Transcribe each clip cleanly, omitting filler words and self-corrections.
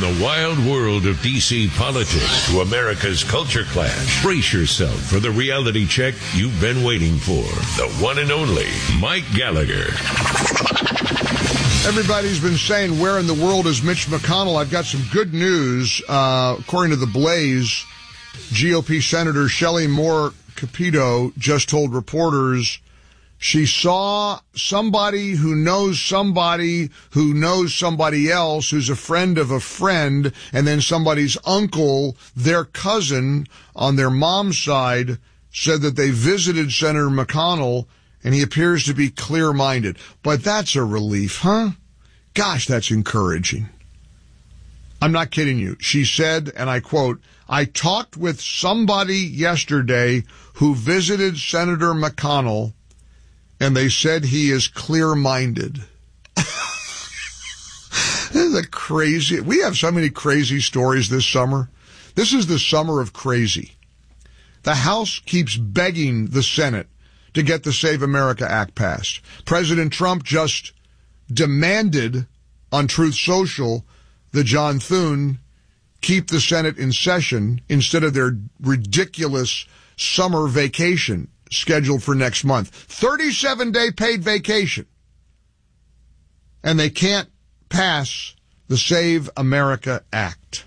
the wild world of D.C. politics to America's culture clash, brace yourself for the reality check you've been waiting for. The one and only Mike Gallagher. Everybody's been saying, where in the world is Mitch McConnell? I've got some good news. According to The Blaze, GOP Senator Shelley Moore Capito just told reporters she saw somebody who knows somebody who knows somebody else who's a friend of a friend, and then somebody's uncle, their cousin on their mom's side, said that they visited Senator McConnell, and he appears to be clear-minded. But that's a relief, huh? Gosh, that's encouraging. I'm not kidding you. She said, and I quote, "I talked with somebody yesterday who visited Senator McConnell, and they said he is clear-minded." This is a crazy. We have so many crazy stories this summer. This is the summer of crazy. The House keeps begging the Senate to get the Save America Act passed. President Trump just demanded on Truth Social that John Thune keep the Senate in session instead of their ridiculous summer vacation scheduled for next month. 37-day paid vacation. And they can't pass the Save America Act.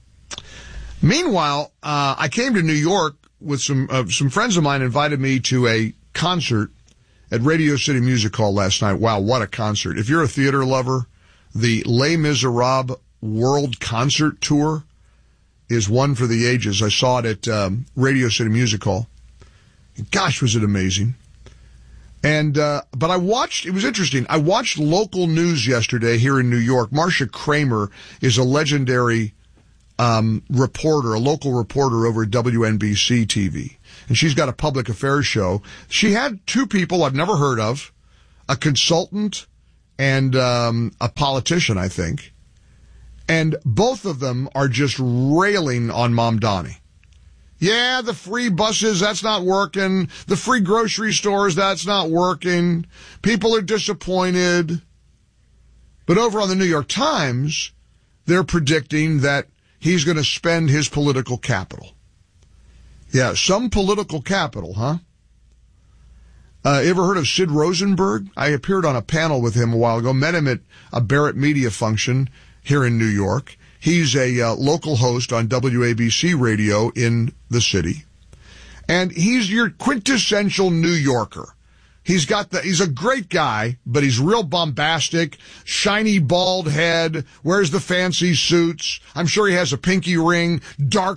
Meanwhile, I came to New York with some friends of mine invited me to a concert at Radio City Music Hall last night. Wow, what a concert. If you're a theater lover, the Les Miserables World Concert Tour is one for the ages. I saw it at Radio City Music Hall. Gosh, was it amazing. And but I watched, it was interesting, I watched local news yesterday here in New York. Marcia Kramer is a legendary reporter, a local reporter over at WNBC TV. And she's got a public affairs show. She had two people I've never heard of, a consultant and a politician, I think. And both of them are just railing on Mamdani. Yeah, the free buses, that's not working. The free grocery stores, that's not working. People are disappointed. But over on the New York Times, they're predicting that he's going to spend his political capital. Yeah, some political capital, huh? Ever heard of Sid Rosenberg? I appeared on a panel with him a while ago, met him at a Barrett Media function here in New York. He's a local host on WABC radio in the city. And he's your quintessential New Yorker. He's a great guy, but he's real bombastic, shiny bald head, wears the fancy suits. I'm sure he has a pinky ring, dark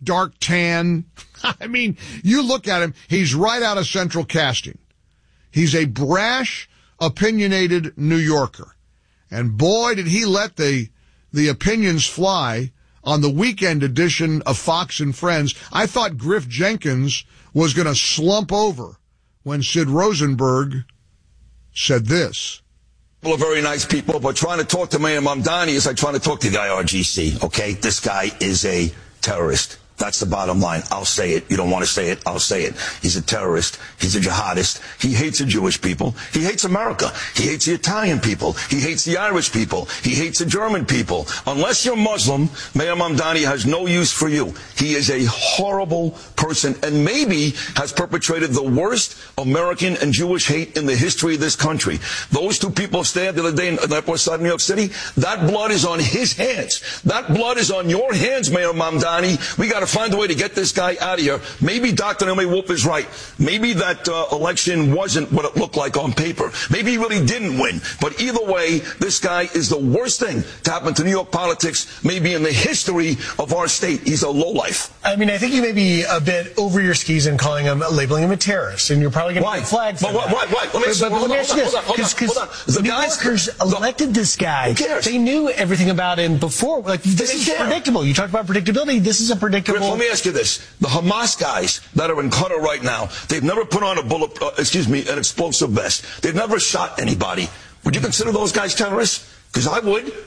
tan. I mean, you look at him, he's right out of Central Casting. He's a brash, opinionated New Yorker. And boy, did he let the opinions fly on the weekend edition of Fox and Friends. I thought Griff Jenkins was going to slump over when Sid Rosenberg said this. People are very nice people, but trying to talk to Mayor Mamdani is like trying to talk to the IRGC, okay? This guy is a terrorist. That's the bottom line. I'll say it. You don't want to say it. I'll say it. He's a terrorist. He's a jihadist. He hates the Jewish people. He hates America. He hates the Italian people. He hates the Irish people. He hates the German people. Unless you're Muslim, Mayor Mamdani has no use for you. He is a horrible person and maybe has perpetrated the worst American and Jewish hate in the history of this country. Those two people stabbed the other day in the Upper Side of New York City, that blood is on his hands. That blood is on your hands, Mayor Mamdani. We got to find a way to get this guy out of here. Maybe Dr. Naomi Wolf is right. Maybe that election wasn't what it looked like on paper. Maybe he really didn't win. But either way, this guy is the worst thing to happen to New York politics, maybe in the history of our state. He's a lowlife. I mean, I think you may be a bit over your skis in labeling him a terrorist, and you're probably going to get flagged for that. Why? Let me ask you this, because New Yorkers elected this guy. Who cares? They knew everything about him before. Like, this is predictable. You talked about predictability. This is a predictable. Let me ask you this. The Hamas guys that are in Qatar right now, they've never put on an explosive vest. They've never shot anybody. Would you consider those guys terrorists? Because I would.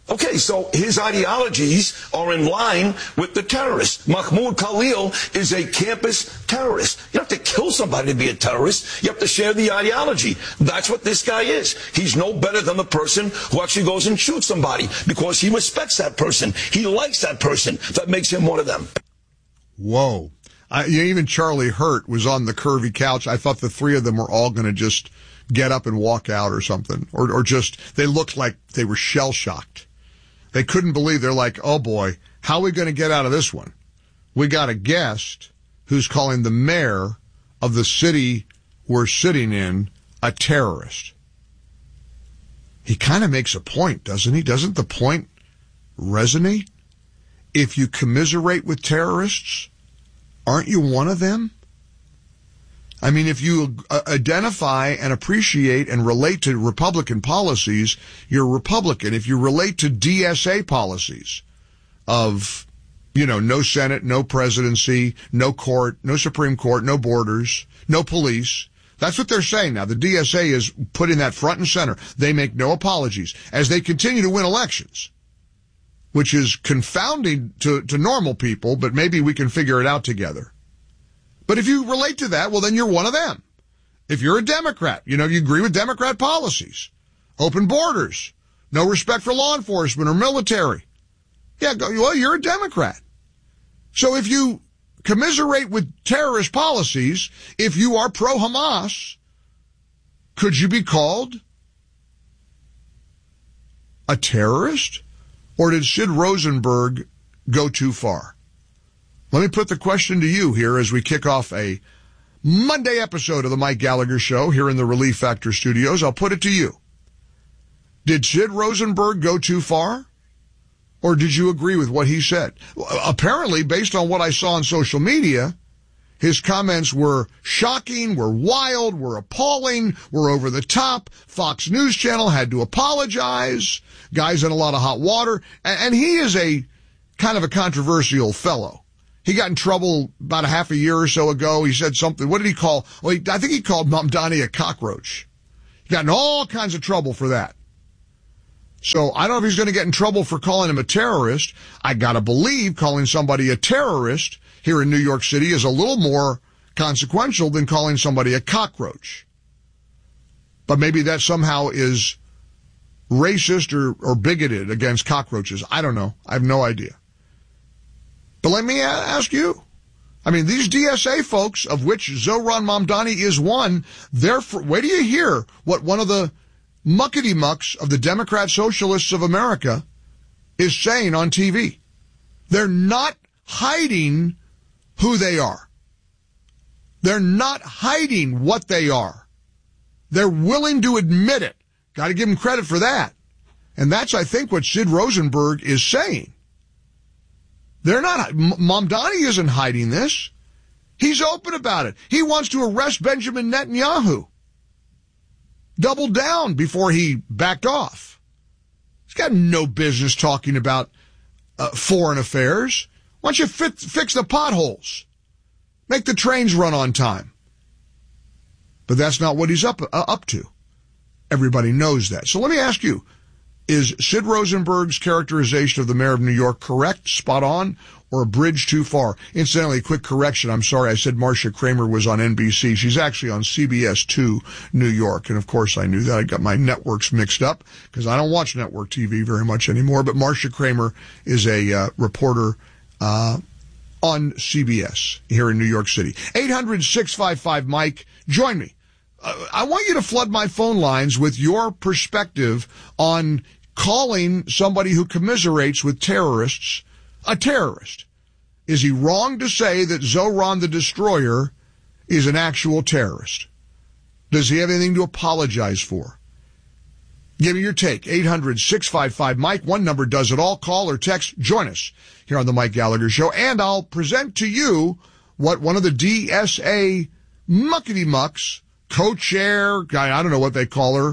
Okay, so his ideologies are in line with the terrorists. Mahmoud Khalil is a campus terrorist. You don't have to kill somebody to be a terrorist. You have to share the ideology. That's what this guy is. He's no better than the person who actually goes and shoots somebody because he respects that person. He likes that person. That makes him one of them. Whoa. Even Charlie Hurt was on the curvy couch. I thought the three of them were all going to just get up and walk out or something. Or just, they looked like they were shell-shocked. They couldn't believe. They're like, oh boy, how are we going to get out of this one? We got a guest who's calling the mayor of the city we're sitting in a terrorist. He kind of makes a point, doesn't he? Doesn't the point resonate? If you commiserate with terrorists, aren't you one of them? I mean, if you identify and appreciate and relate to Republican policies, you're Republican. If you relate to DSA policies of, no Senate, no presidency, no court, no Supreme Court, no borders, no police, that's what they're saying now. The DSA is putting that front and center. They make no apologies as they continue to win elections, which is confounding to normal people, but maybe we can figure it out together. But if you relate to that, well, then you're one of them. If you're a Democrat, you agree with Democrat policies, open borders, no respect for law enforcement or military. Yeah, well, you're a Democrat. So if you commiserate with terrorist policies, if you are pro-Hamas, could you be called a terrorist? Or did Sid Rosenberg go too far? Let me put the question to you here as we kick off a Monday episode of the Mike Gallagher Show here in the Relief Factor studios. I'll put it to you. Did Sid Rosenberg go too far? Or did you agree with what he said? Apparently, based on what I saw on social media, his comments were shocking, were wild, were appalling, were over the top. Fox News Channel had to apologize. Guy's in a lot of hot water. And he is a kind of a controversial fellow. He got in trouble about a half a year or so ago. He said something. What did he call? Well, I think he called Mamdani a cockroach. He got in all kinds of trouble for that. So I don't know if he's going to get in trouble for calling him a terrorist. I got to believe calling somebody a terrorist here in New York City is a little more consequential than calling somebody a cockroach. But maybe that somehow is racist or bigoted against cockroaches. I don't know. I have no idea. But let me ask you. I mean, these DSA folks, of which Zohran Mamdani is one, wait till you hear what one of the muckety-mucks of the Democrat Socialists of America is saying on TV. They're not hiding who they are. They're not hiding what they are. They're willing to admit it. Got to give them credit for that. And that's, I think, what Sid Rosenberg is saying. They're not, Mamdani isn't hiding this. He's open about it. He wants to arrest Benjamin Netanyahu. Doubled down before he backed off. He's got no business talking about foreign affairs. Why don't you fix the potholes? Make the trains run on time. But that's not what he's up to. Everybody knows that. So let me ask you, is Sid Rosenberg's characterization of the mayor of New York correct, spot on, or a bridge too far? Incidentally, a quick correction. I'm sorry, I said Marcia Kramer was on NBC. She's actually on CBS 2 New York. And of course I knew that. I got my networks mixed up because I don't watch network TV very much anymore. But Marcia Kramer is a reporter on CBS here in New York City. 800-655-MIKE. Join me. I want you to flood my phone lines with your perspective on calling somebody who commiserates with terrorists a terrorist. Is he wrong to say that Zohran the Destroyer is an actual terrorist? Does he have anything to apologize for? Give me your take. 800-655-MIKE. One number does it all. Call or text. Join us here on the Mike Gallagher Show. And I'll present to you what one of the DSA muckety-mucks, co-chair, I don't know what they call her,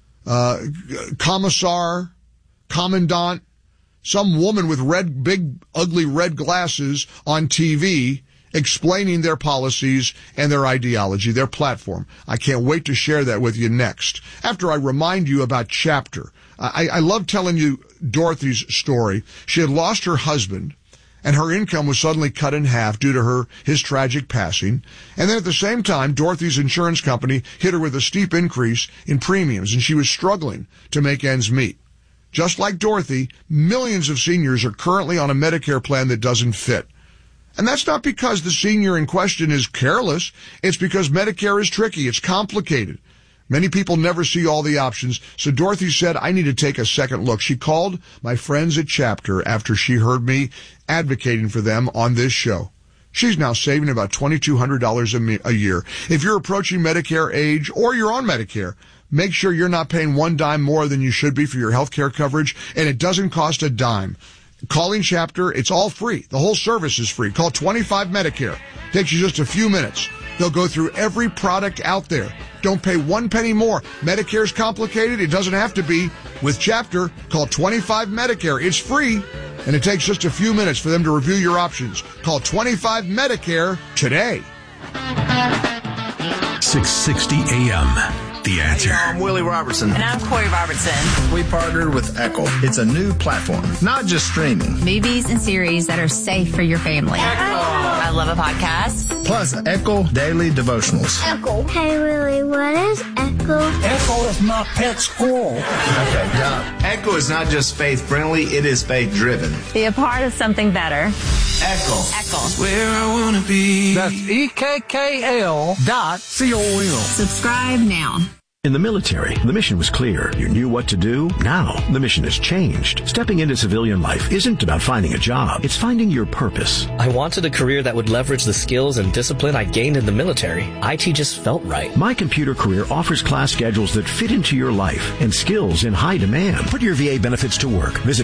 commissar, commandant, some woman with big, ugly red glasses on TV explaining their policies and their ideology, their platform. I can't wait to share that with you next. After I remind you about Chapter. I love telling you Dorothy's story. She had lost her husband, and her income was suddenly cut in half due to his tragic passing. And then at the same time, Dorothy's insurance company hit her with a steep increase in premiums, and she was struggling to make ends meet. Just like Dorothy, millions of seniors are currently on a Medicare plan that doesn't fit. And that's not because the senior in question is careless. It's because Medicare is tricky. It's complicated. Many people never see all the options, so Dorothy said, I need to take a second look. She called my friends at Chapter after she heard me advocating for them on this show. She's now saving about $2,200 a year. If you're approaching Medicare age or you're on Medicare, make sure you're not paying one dime more than you should be for your health care coverage, and it doesn't cost a dime. Calling Chapter, it's all free. The whole service is free. Call 25 Medicare. Takes you just a few minutes. They'll go through every product out there. Don't pay 1 penny more. Medicare's complicated. It doesn't have to be. With Chapter, call 25 Medicare. It's free, and it takes just a few minutes for them to review your options. Call 25 Medicare today. 660 AM. The Answer. Hey, I'm Willie Robertson. And I'm Corey Robertson. We partnered with Echo. It's a new platform, not just streaming. Movies and series that are safe for your family. Echo. I love a podcast. Plus Echo Daily Devotionals. Echo. Hey, Willie, what is Echo? Echo is my pet squirrel. Okay, Doc. Echo is not just faith-friendly, it is faith-driven. Be a part of something better. Echo. Echo. Where I want to be. That's EKKL.com. Subscribe now. In the military, the mission was clear. You knew what to do. Now, the mission has changed. Stepping into civilian life isn't about finding a job. It's finding your purpose. I wanted a career that would leverage the skills and discipline I gained in the military. IT just felt right. My Computer Career offers class schedules that fit into your life and skills in high demand. Put your VA benefits to work. Visit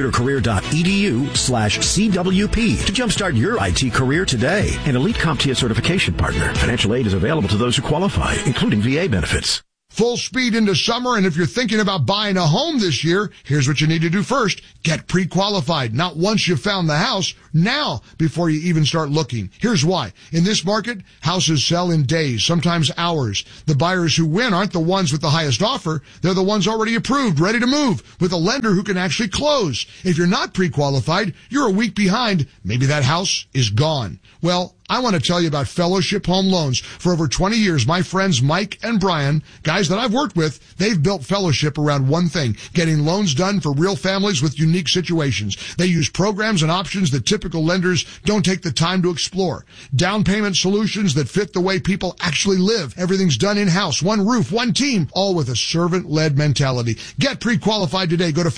mycomputercareer.edu/CWP to jumpstart your IT career today. An elite CompTIA certification partner. Financial aid is available to those who qualify, including VA benefits. Full speed into summer, and if you're thinking about buying a home this year, here's what you need to do first. Get pre-qualified. Not once you've found the house, now before you even start looking. Here's why. In this market, houses sell in days, sometimes hours. The buyers who win aren't the ones with the highest offer. They're the ones already approved, ready to move, with a lender who can actually close. If you're not pre-qualified, you're a week behind. Maybe that house is gone. Well, I want to tell you about Fellowship Home Loans. For over 20 years, my friends Mike and Brian, guys that I've worked with, they've built Fellowship around one thing, getting loans done for real families with unique situations. They use programs and options that typical lenders don't take the time to explore. Down payment solutions that fit the way people actually live. Everything's done in-house, one roof, one team, all with a servant-led mentality. Get pre-qualified today. Go to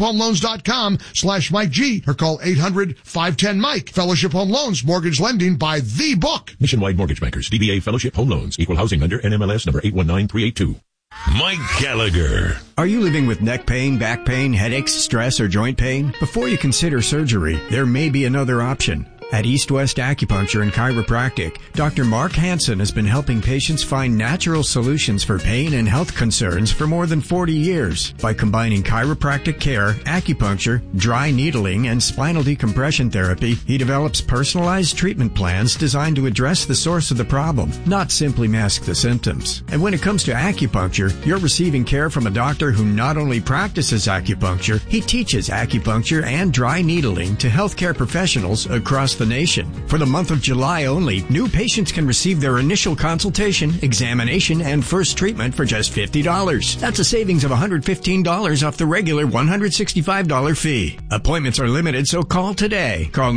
fellowshiphomeloans.com/Mike G or call 800-510-MIKE. Fellowship Home Loans, mortgage lending by the book. Nationwide Mortgage Bankers, DBA Fellowship Home Loans, Equal Housing Lender, NMLS number 819382. Mike Gallagher. Are you living with neck pain, back pain, headaches, stress, or joint pain? Before you consider surgery, there may be another option. At East West Acupuncture and Chiropractic, Dr. Mark Hansen has been helping patients find natural solutions for pain and health concerns for more than 40 years. By combining chiropractic care, acupuncture, dry needling, and spinal decompression therapy, he develops personalized treatment plans designed to address the source of the problem, not simply mask the symptoms. And when it comes to acupuncture, you're receiving care from a doctor who not only practices acupuncture, he teaches acupuncture and dry needling to healthcare professionals across the nation. For the month of July only, new patients can receive their initial consultation, examination, and first treatment for just $50. That's a savings of $115 off the regular $165 fee. Appointments are limited, so call today. Call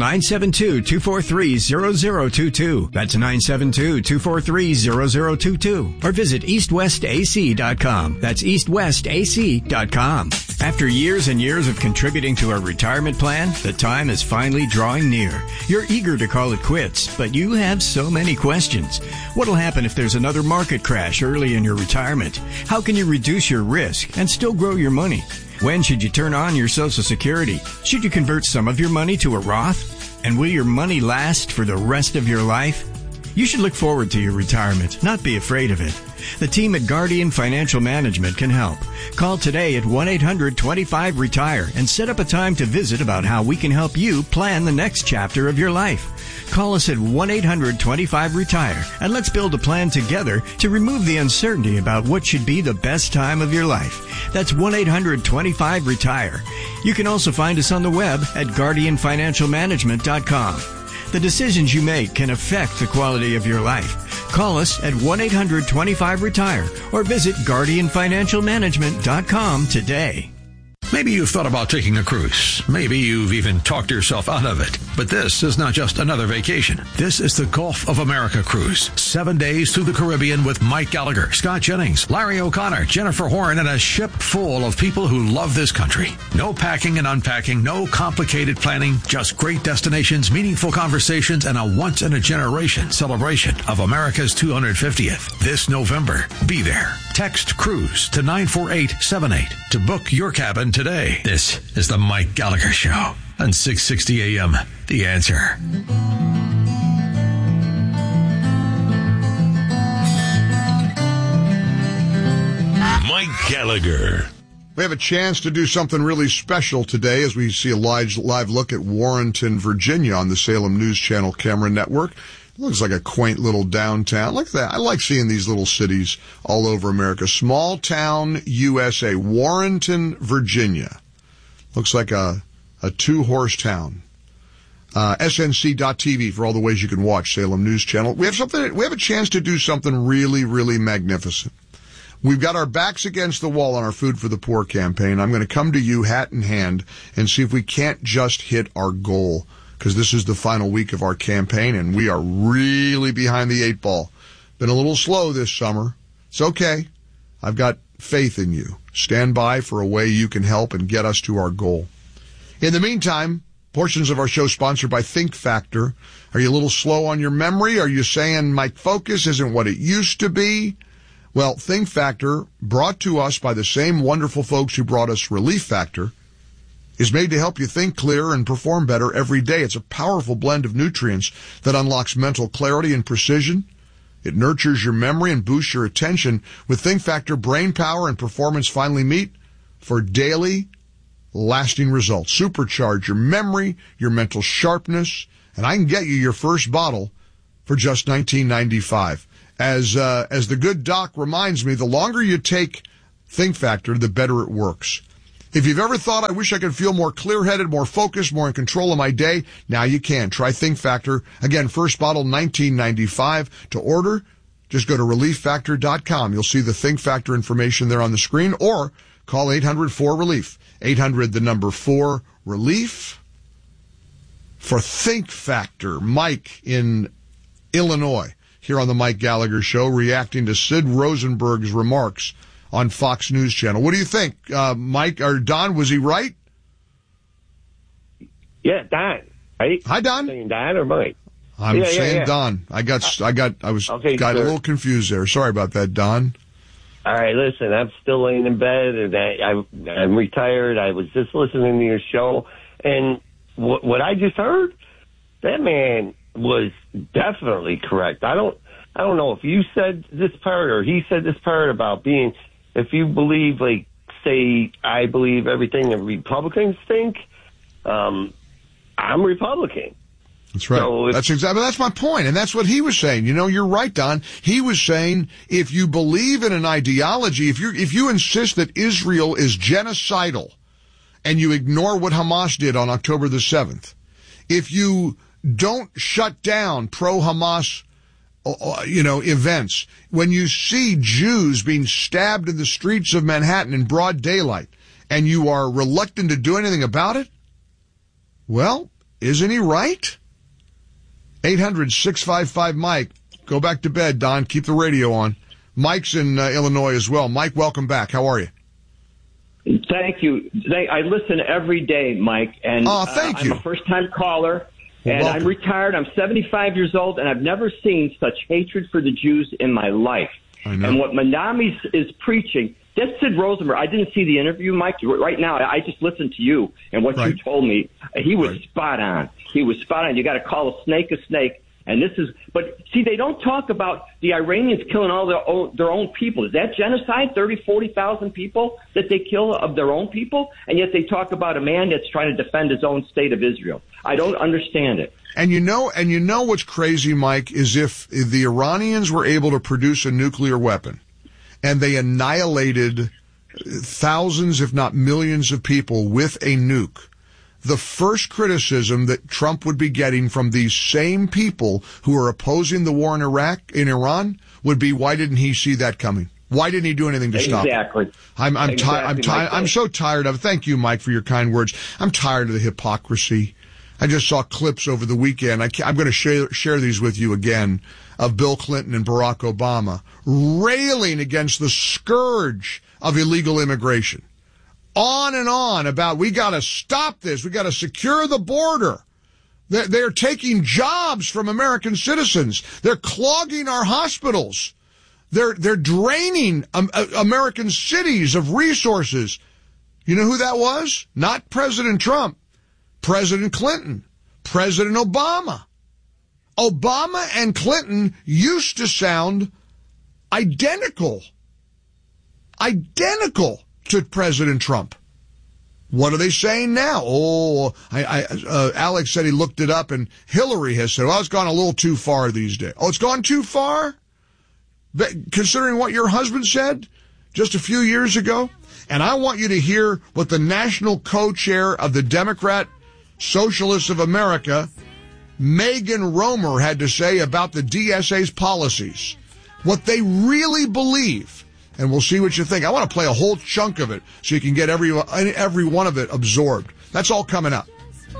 972-243-0022. That's 972-243-0022. Or visit eastwestac.com. That's eastwestac.com. After years and years of contributing to a retirement plan, the time is finally drawing near. You're eager to call it quits, but you have so many questions. What'll happen if there's another market crash early in your retirement? How can you reduce your risk and still grow your money? When should you turn on your Social Security? Should you convert some of your money to a Roth? And will your money last for the rest of your life? You should look forward to your retirement, not be afraid of it. The team at Guardian Financial Management can help. Call today at 1-800-25-RETIRE and set up a time to visit about how we can help you plan the next chapter of your life. Call us at 1-800-25-RETIRE and let's build a plan together to remove the uncertainty about what should be the best time of your life. That's 1-800-25-RETIRE. You can also find us on the web at guardianfinancialmanagement.com. The decisions you make can affect the quality of your life. Call us at 1-800-25-RETIRE or visit guardianfinancialmanagement.com today. Maybe you've thought about taking a cruise. Maybe you've even talked yourself out of it. But this is not just another vacation. This is the Gulf of America cruise. 7 days through the Caribbean with Mike Gallagher, Scott Jennings, Larry O'Connor, Jennifer Horn, and a ship full of people who love this country. No packing and unpacking, no complicated planning, just great destinations, meaningful conversations, and a once-in-a-generation celebration of America's 250th. This November, be there. Text CRUISE to 94878 to book your cabin today. This is the Mike Gallagher Show on 660 AM. The Answer. Mike Gallagher. We have a chance to do something really special today as we see a live look at Warrenton, Virginia on the Salem News Channel camera network. It looks like a quaint little downtown. Look at that. I like seeing these little cities all over America. Small town USA, Warrenton, Virginia. Looks like a two-horse town. SNC.TV for all the ways you can watch Salem News Channel. We have a chance to do something really, really magnificent. We've got our backs against the wall on our Food for the Poor campaign. I'm going to come to you hat in hand and see if we can't just hit our goal, because this is the final week of our campaign and we are really behind the eight ball. Been a little slow this summer. It's okay. I've got faith in you. Stand by for a way you can help and get us to our goal. In the meantime, portions of our show sponsored by Think Factor. Are you a little slow on your memory? Are you saying my focus isn't what it used to be? Well, Think Factor, brought to us by the same wonderful folks who brought us Relief Factor, is made to help you think clearer and perform better every day. It's a powerful blend of nutrients that unlocks mental clarity and precision. It nurtures your memory and boosts your attention. With Think Factor, brain power and performance finally meet for daily, lasting results. Supercharge your memory, your mental sharpness, and I can get you your first bottle for just $19.95. As the good doc reminds me, the longer you take Think Factor, the better it works. If you've ever thought, I wish I could feel more clear-headed, more focused, more in control of my day, now you can. Try Think Factor. Again, first bottle, $19.95. To order, just go to ReliefFactor.com. You'll see the Think Factor information there on the screen, or call 800-4RELIEF. 800-4-RELIEF for Think Factor. Mike in Illinois, here on the Mike Gallagher Show, reacting to Sid Rosenberg's remarks on Fox News Channel. What do you think, Mike or Don? Was he right? Yeah, Don. Right? Hi, Don. Saying Don or Mike? I'm saying Don. I got a little confused there. Sorry about that, Don. All right, listen. I'm still laying in bed, and I'm retired. I was just listening to your show, and what I just heard, that man was definitely correct. I don't know if you said this part or he said this part about being. If you believe, like, say, I believe everything the Republicans think, I'm Republican. That's right. So that's my point, and that's what he was saying. You know, you're right, Don. He was saying if you believe in an ideology, if you insist that Israel is genocidal, and you ignore what Hamas did on October the 7th, if you don't shut down pro-Hamas events, when you see Jews being stabbed in the streets of Manhattan in broad daylight, and you are reluctant to do anything about it, well, isn't he right? 800-655-MIKE. Go back to bed, Don. Keep the radio on. Mike's in Illinois as well. Mike, welcome back. How are you? Thank you. I listen every day, Mike, and thank you. I'm a first-time caller. And I'm retired. I'm 75 years old, and I've never seen such hatred for the Jews in my life. I know. And what Manami is preaching, that's Sid Rosenberg. I didn't see the interview, Mike. Right now, I just listened to you and what you told me. He was spot on. He was spot on. You got to call a snake And but see, they don't talk about the Iranians killing all their own people. Is that genocide? 40,000 people that they kill of their own people? And yet they talk about a man that's trying to defend his own state of Israel. I don't understand it. And you know what's crazy, Mike, is if the Iranians were able to produce a nuclear weapon and they annihilated thousands, if not millions of people with a nuke, the first criticism that Trump would be getting from these same people who are opposing the war in Iran, would be, why didn't he see that coming? Why didn't he do anything to stop it? Exactly. I'm so tired of it. Thank you, Mike, for your kind words. I'm tired of the hypocrisy. I just saw clips over the weekend. I'm going to share these with you again of Bill Clinton and Barack Obama railing against the scourge of illegal immigration. On and on about, we got to stop this. We got to secure the border. They're taking jobs from American citizens. They're clogging our hospitals. They're draining American cities of resources. You know who that was? Not President Trump. President Clinton. President Obama. Obama and Clinton used to sound identical to President Trump. What are they saying now? Oh, Alex said he looked it up, and Hillary has said, well, it's gone a little too far these days. Oh, it's gone too far? Considering what your husband said just a few years ago? And I want you to hear what the national co-chair of the Democrat Socialists of America, Megan Romer, had to say about the DSA's policies. What they really believe. And we'll see what you think. I want to play a whole chunk of it so you can get every one of it absorbed. That's all coming up.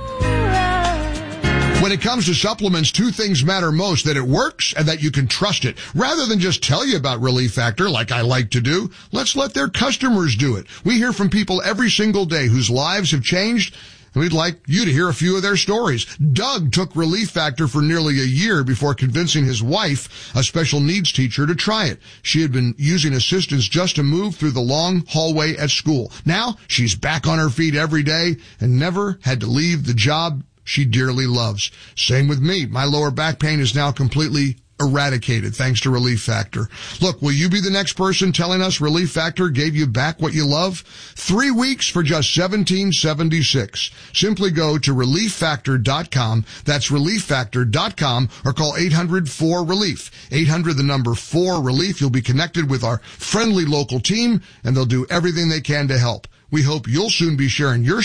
When it comes to supplements, two things matter most: that it works and that you can trust it. Rather than just tell you about Relief Factor like I like to do, let's let their customers do it. We hear from people every single day whose lives have changed, and we'd like you to hear a few of their stories. Doug took Relief Factor for nearly a year before convincing his wife, a special needs teacher, to try it. She had been using assistance just to move through the long hallway at school. Now she's back on her feet every day and never had to leave the job she dearly loves. Same with me. My lower back pain is now completely eradicated thanks to Relief Factor. Look, will you be the next person telling us Relief Factor gave you back what you love? 3 weeks for just $17.76. Simply go to ReliefFactor.com. That's ReliefFactor.com, or call 800-4RELIEF. 800 the number 4-RELIEF. You'll be connected with our friendly local team, and they'll do everything they can to help. We hope you'll soon be sharing your